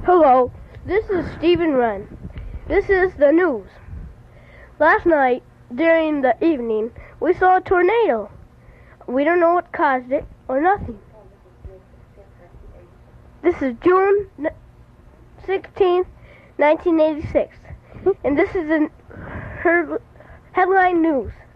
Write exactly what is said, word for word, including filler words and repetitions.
Hello, this is Stephen Wren. This is the news. Last night, during the evening, we saw a tornado. We don't know what caused it or nothing. This is June sixteenth, nineteen eighty-six, and this is the headline news.